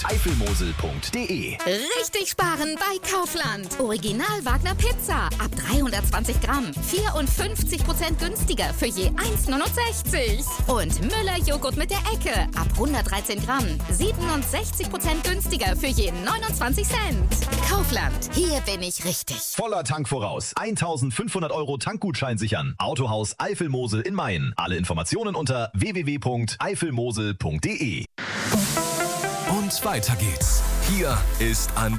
Eifelmosel.de. Richtig sparen bei Kaufland. Original Wagner Pizza. Ab 320 Gramm. 54% günstiger für je 1,69. Und Müller Joghurt mit der Ecke. Ab 113 Gramm. 67% günstiger für je 29 Cent. Kaufland. Hier bin ich richtig. Voller Tank voraus. 1.500 € Tankgutschein sichern. Autohaus Eifelmosel in Mayen. Alle Informationen unter www.eifelmosel.de. Und weiter geht's. Hier ist Andrea.